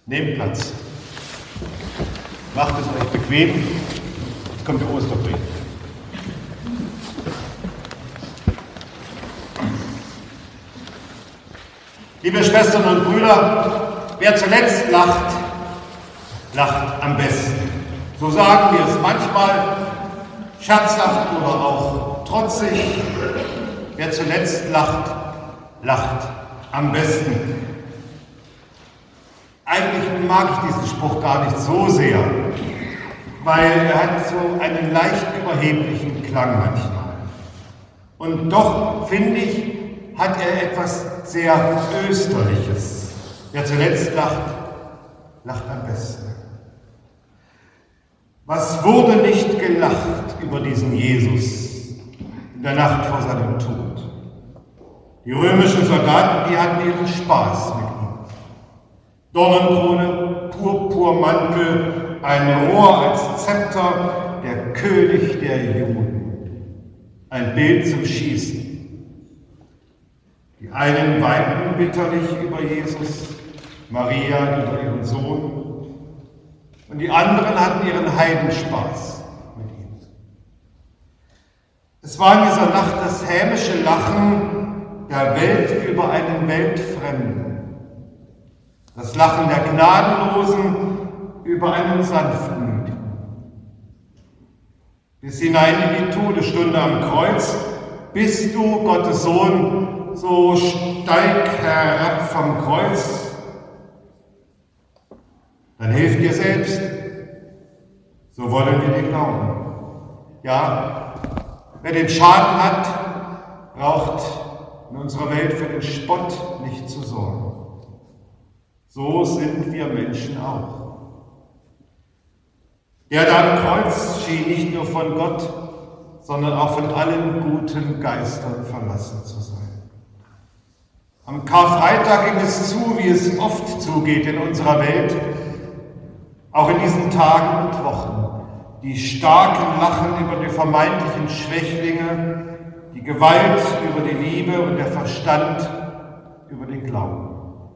Nehmt Platz. Macht es euch bequem. Jetzt kommt der Osterbrief. Liebe Schwestern und Brüder, wer zuletzt lacht, lacht am besten. So sagen wir es manchmal, scherzhaft oder auch trotzig. Wer zuletzt lacht, lacht am besten. Eigentlich mag ich diesen Spruch gar nicht so sehr, weil er hat so einen leicht überheblichen Klang manchmal. Und doch, finde ich, hat er etwas sehr Österliches. Wer zuletzt lacht, lacht am besten. Was wurde nicht gelacht über diesen Jesus in der Nacht vor seinem Tod? Die römischen Soldaten, die hatten ihren Spaß mit ihm. Dornenkrone, Purpurmantel, ein Rohr als Zepter, der König der Juden. Ein Bild zum Schießen. Die einen weinten bitterlich über Jesus, Maria über ihren Sohn, und die anderen hatten ihren Heidenspaß mit ihm. Es war in dieser Nacht das hämische Lachen der Welt über einen Weltfremden, das Lachen der Gnadenlosen über einen Sanftmütigen. Bis hinein in die Todesstunde am Kreuz, bist du, Gottes Sohn, so steig herab vom Kreuz, dann hilf dir selbst, so wollen wir dir glauben. Ja, wer den Schaden hat, braucht in unserer Welt für den Spott nicht zu sorgen. So sind wir Menschen auch. Der da am Kreuz schien nicht nur von Gott, sondern auch von allen guten Geistern verlassen zu sein. Am Karfreitag ging es zu, wie es oft zugeht in unserer Welt, auch in diesen Tagen und Wochen. Die Starken lachen über die vermeintlichen Schwächlinge, die Gewalt über die Liebe und der Verstand über den Glauben.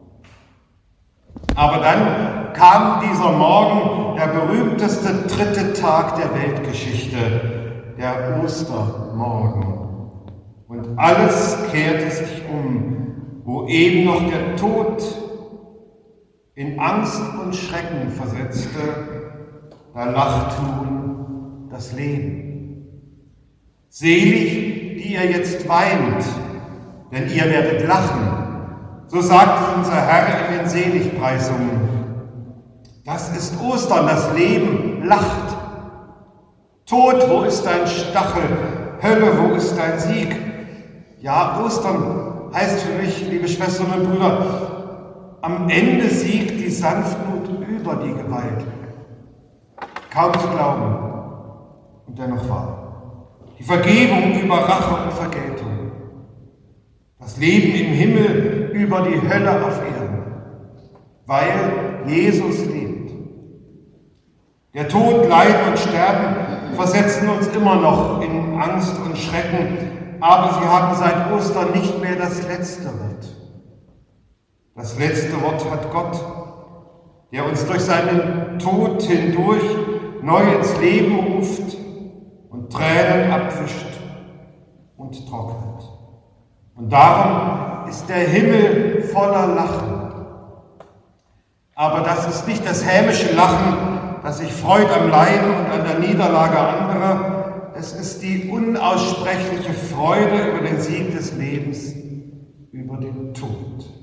Aber dann kam dieser Morgen, der berühmteste 3. Tag der Weltgeschichte, der Ostermorgen. Und alles kehrte sich um, wo eben noch der Tod in Angst und Schrecken versetzte, da lacht nun das Leben. Selig, die ihr jetzt weint, denn ihr werdet lachen. So sagt unser Herr in den Seligpreisungen. Das ist Ostern, das Leben lacht. Tod, wo ist dein Stachel? Hölle, wo ist dein Sieg? Ja, Ostern heißt für mich, liebe Schwestern und Brüder, am Ende siegt die Sanftmut über die Gewalt. Kaum zu glauben und dennoch wahr. Die Vergebung über Rache und Vergeltung. Das Leben im Himmel über die Hölle auf Erden. Weil Jesus lebt. Der Tod, Leiden und Sterben versetzen uns immer noch in Angst und Schrecken, aber sie haben seit Ostern nicht mehr das letzte Wort. Das letzte Wort hat Gott, der uns durch seinen Tod hindurch neu ins Leben ruft und Tränen abwischt und trocknet. Und darum ist der Himmel voller Lachen. Aber das ist nicht das hämische Lachen, das sich freut am Leiden und an der Niederlage anderer. Es ist die unaussprechliche Freude über den Sieg des Lebens, über den Tod.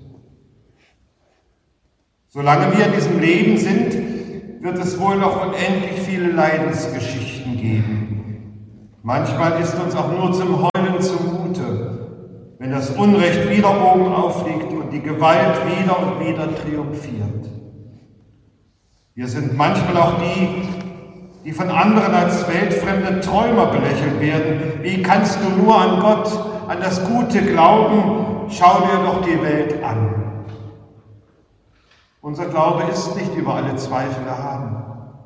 Solange wir in diesem Leben sind, wird es wohl noch unendlich viele Leidensgeschichten geben. Manchmal ist uns auch nur zum Heulen zumute, wenn das Unrecht wieder oben aufliegt und die Gewalt wieder und wieder triumphiert. Wir sind manchmal auch die von anderen als weltfremde Träumer belächelt werden. Wie kannst du nur an Gott, an das Gute glauben? Schau dir doch die Welt an. Unser Glaube ist nicht über alle Zweifel erhaben.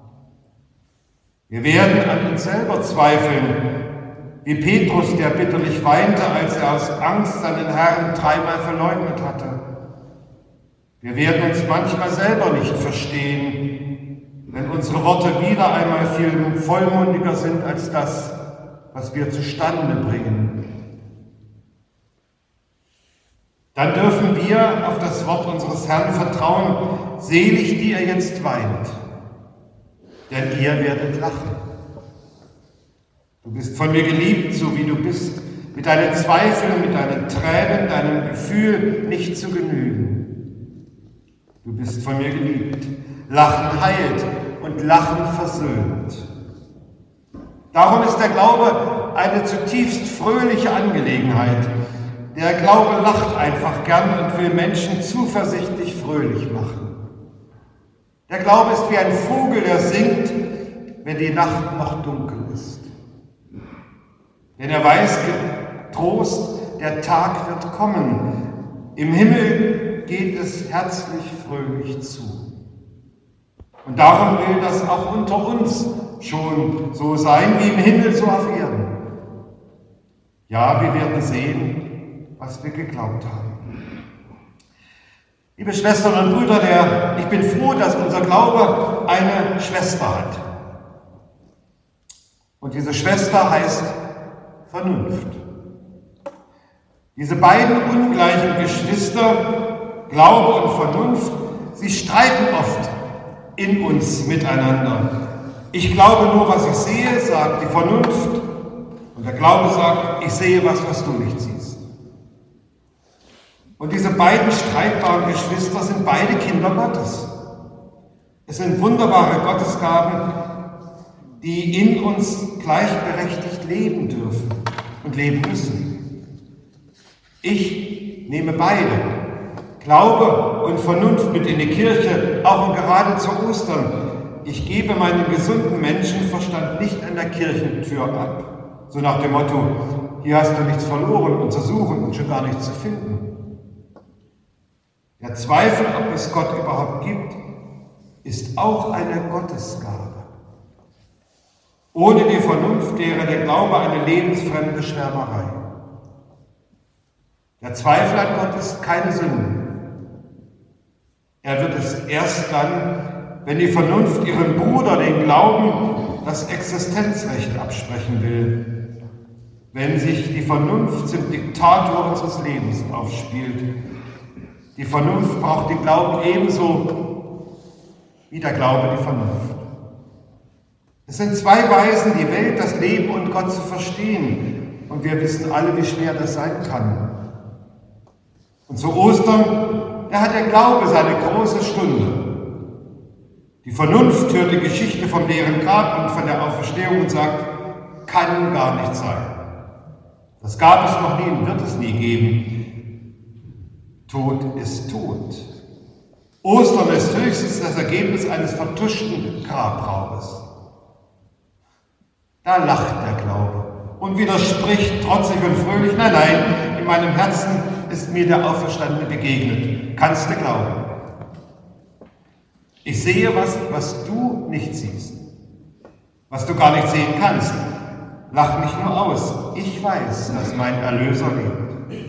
Wir werden an uns selber zweifeln, wie Petrus, der bitterlich weinte, als er aus Angst seinen Herrn 3-mal verleugnet hatte. Wir werden uns manchmal selber nicht verstehen, wenn unsere Worte wieder einmal viel vollmundiger sind als das, was wir zustande bringen. Dann dürfen wir auf das Wort unseres Herrn vertrauen: Selig, die ihr jetzt weint, denn ihr werdet lachen. Du bist von mir geliebt, so wie du bist, mit deinen Zweifeln, mit deinen Tränen, deinem Gefühl nicht zu genügen. Du bist von mir geliebt. Lachen heilt und Lachen versöhnt. Darum ist der Glaube eine zutiefst fröhliche Angelegenheit. Der Glaube lacht einfach gern und will Menschen zuversichtlich fröhlich machen. Der Glaube ist wie ein Vogel, der singt, wenn die Nacht noch dunkel ist. Denn er weiß Trost, der Tag wird kommen. Im Himmel geht es herzlich fröhlich zu. Und darum will das auch unter uns schon so sein, wie im Himmel, so auf Erden. Ja, wir werden sehen, was wir geglaubt haben. Liebe Schwestern und Brüder, ich bin froh, dass unser Glaube eine Schwester hat. Und diese Schwester heißt Vernunft. Diese beiden ungleichen Geschwister, Glaube und Vernunft, sie streiten oft in uns miteinander. Ich glaube nur, was ich sehe, sagt die Vernunft, und der Glaube sagt, ich sehe was du nicht siehst. Und diese beiden streitbaren Geschwister sind beide Kinder Gottes. Es sind wunderbare Gottesgaben, die in uns gleichberechtigt leben dürfen und leben müssen. Ich nehme beide, Glaube und Vernunft, mit in die Kirche, auch und gerade zu Ostern. Ich gebe meinen gesunden Menschenverstand nicht an der Kirchentür ab, so nach dem Motto, hier hast du nichts verloren und zu suchen und schon gar nichts zu finden. Der Zweifel, ob es Gott überhaupt gibt, ist auch eine Gottesgabe. Ohne die Vernunft wäre der Glaube eine lebensfremde Schwärmerei. Der Zweifel an Gott ist keine Sünde. Er wird es erst dann, wenn die Vernunft ihrem Bruder, den Glauben, das Existenzrecht absprechen will. Wenn sich die Vernunft zum Diktator unseres Lebens aufspielt. Die Vernunft braucht den Glauben ebenso wie der Glaube die Vernunft. Es sind zwei Weisen, die Welt, das Leben und Gott zu verstehen. Und wir wissen alle, wie schwer das sein kann. Und zu Ostern, da hat der Glaube seine große Stunde. Die Vernunft hört die Geschichte vom leeren Grab und von der Auferstehung und sagt, kann gar nicht sein. Das gab es noch nie und wird es nie geben. Tod ist tot. Ostern ist höchstens das Ergebnis eines vertuschten Grabraubes. Da lacht der Glaube und widerspricht trotzig und fröhlich, nein, in meinem Herzen ist mir der Auferstandene begegnet. Kannst du glauben? Ich sehe was du nicht siehst, was du gar nicht sehen kannst. Lach mich nur aus. Ich weiß, dass mein Erlöser lebt.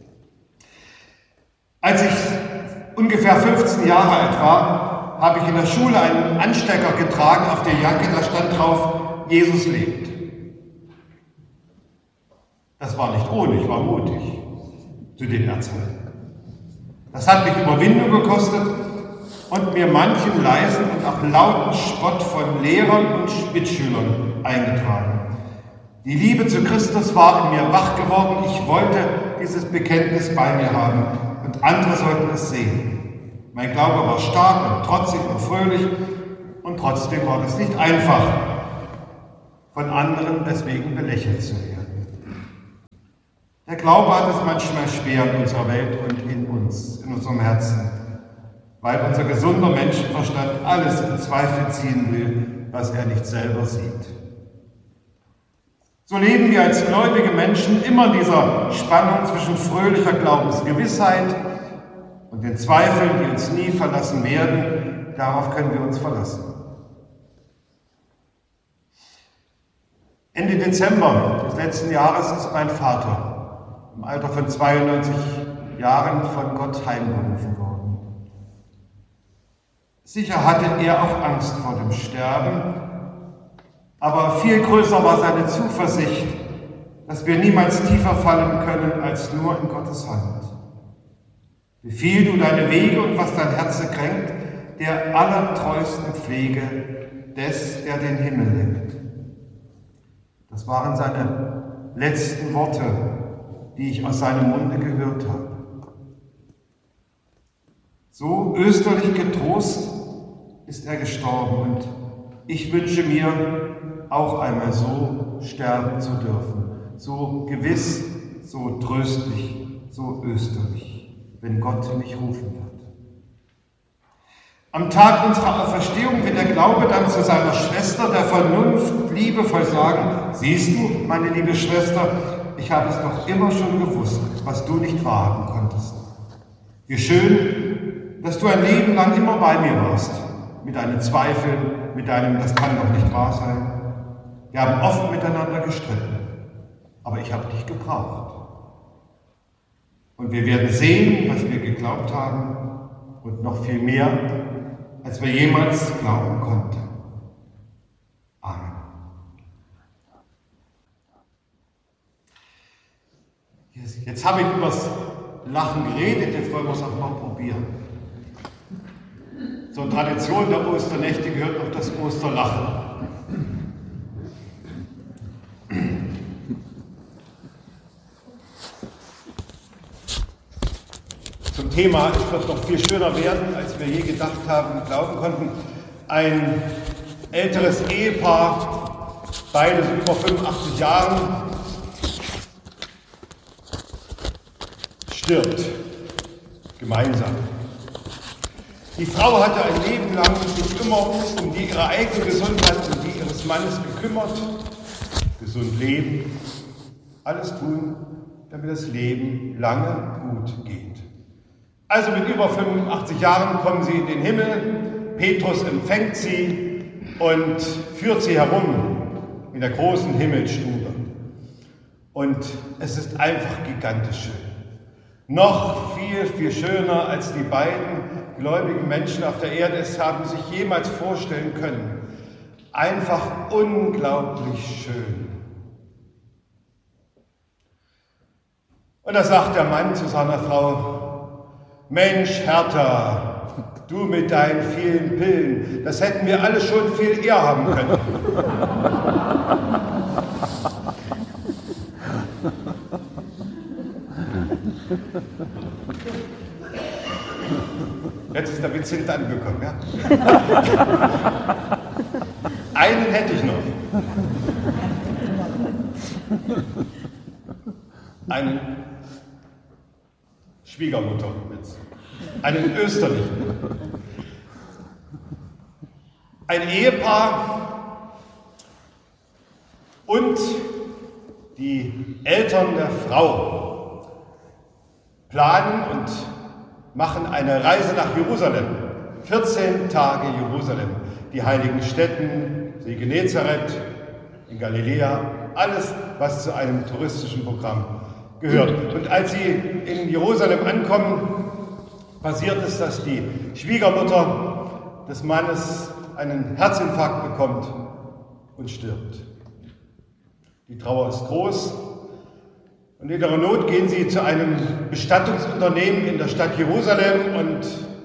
Als ich ungefähr 15 Jahre alt war, habe ich in der Schule einen Anstecker getragen auf der Jacke, da stand drauf, Jesus lebt. Das war nicht ohne, ich war mutig zu den Erzählungen. Das hat mich Überwindung gekostet und mir manchen leisen und auch lauten Spott von Lehrern und Mitschülern eingetragen. Die Liebe zu Christus war in mir wach geworden. Ich wollte dieses Bekenntnis bei mir haben und andere sollten es sehen. Mein Glaube war stark und trotzig und fröhlich und trotzdem war es nicht einfach, von anderen deswegen belächelt zu werden. Der Glaube hat es manchmal schwer in unserer Welt und in uns, in unserem Herzen, weil unser gesunder Menschenverstand alles in Zweifel ziehen will, was er nicht selber sieht. So leben wir als gläubige Menschen immer in dieser Spannung zwischen fröhlicher Glaubensgewissheit und den Zweifeln, die uns nie verlassen werden. Darauf können wir uns verlassen. Ende Dezember des letzten Jahres ist mein Vater im Alter von 92 Jahren von Gott heimgerufen worden. Sicher hatte er auch Angst vor dem Sterben, aber viel größer war seine Zuversicht, dass wir niemals tiefer fallen können als nur in Gottes Hand. Befiehl du deine Wege und was dein Herz kränkt, der allertreusten Pflege des, der den Himmel lenkt. Das waren seine letzten Worte, die ich aus seinem Munde gehört habe. So österlich getrost ist er gestorben und ich wünsche mir, auch einmal so sterben zu dürfen. So gewiss, so tröstlich, so österlich, wenn Gott mich rufen wird. Am Tag unserer Auferstehung wird der Glaube dann zu seiner Schwester der Vernunft liebevoll sagen: Siehst du, meine liebe Schwester, ich habe es doch immer schon gewusst, was du nicht wahrhaben konntest. Wie schön, dass du ein Leben lang immer bei mir warst, mit deinen Zweifeln, mit deinem "Das kann doch nicht wahr sein". Wir haben oft miteinander gestritten, aber ich habe dich gebraucht. Und wir werden sehen, was wir geglaubt haben und noch viel mehr, als wir jemals glauben konnten. Amen. Jetzt habe ich übers Lachen geredet, jetzt wollen wir es auch mal probieren. Zur Tradition der Osternächte gehört auch das Osterlachen. Zum Thema, es wird noch viel schöner werden, als wir je gedacht haben und glauben konnten. Ein älteres Ehepaar, beides über 85 Jahren, stirbt gemeinsam. Die Frau hatte ein Leben lang sich immer um ihre eigene Gesundheit und die ihres Mannes gekümmert. Gesund leben, alles tun, damit das Leben lange gut geht. Also mit über 85 Jahren kommen sie in den Himmel, Petrus empfängt sie und führt sie herum in der großen Himmelsstube. Und es ist einfach gigantisch schön. Noch viel, viel schöner, als die beiden gläubigen Menschen auf der Erde es haben sich jemals vorstellen können. Einfach unglaublich schön. Und da sagt der Mann zu seiner Frau: Mensch, Hertha, du mit deinen vielen Pillen, das hätten wir alle schon viel eher haben können. Jetzt ist der Witz hinten angekommen, ja? Einen hätte ich noch. Einen Schwiegermutterwitz. Einen österlichen. Ein Ehepaar und die Eltern der Frau planen und machen eine Reise nach Jerusalem. 14 Tage Jerusalem. Die heiligen Stätten, See Genezareth, in Galiläa, alles, was zu einem touristischen Programm gehört. Und als sie in Jerusalem ankommen, passiert es, dass die Schwiegermutter des Mannes einen Herzinfarkt bekommt und stirbt. Die Trauer ist groß und in ihrer Not gehen sie zu einem Bestattungsunternehmen in der Stadt Jerusalem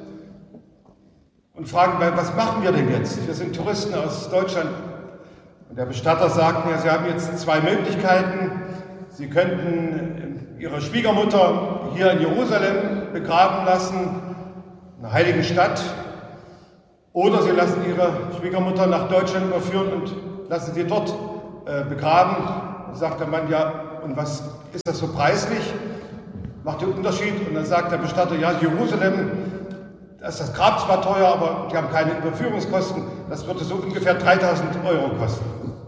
und fragen, was machen wir denn jetzt? Wir sind Touristen aus Deutschland. Und der Bestatter sagt mir, Sie haben jetzt zwei Möglichkeiten. Sie könnten Ihre Schwiegermutter hier in Jerusalem begraben lassen, in der heiligen Stadt, oder Sie lassen Ihre Schwiegermutter nach Deutschland überführen und lassen sie dort begraben. Dann sagt der Mann, ja, und was ist das so preislich? Macht den Unterschied? Und dann sagt der Bestatter, ja, Jerusalem, da ist das Grab zwar teuer, aber die haben keine Überführungskosten, das würde so ungefähr 3.000 € kosten.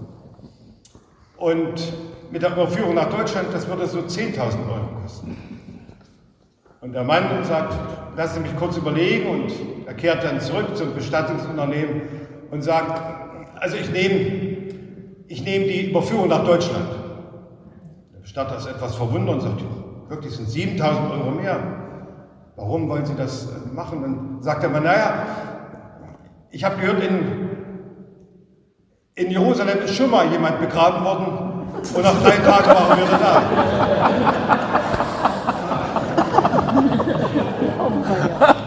Und mit der Überführung nach Deutschland, das würde so 10.000 € kosten. Und der Mann sagt, lassen Sie mich kurz überlegen, und er kehrt dann zurück zum Bestattungsunternehmen und sagt, also ich nehme die Überführung nach Deutschland. Der Bestatter ist etwas verwundert und sagt, wirklich sind 7.000 € mehr. Warum wollen Sie das machen? Dann sagt der Mann, naja, Ich habe gehört, in Jerusalem ist schon mal jemand begraben worden und nach 3 Tagen waren wir wieder da.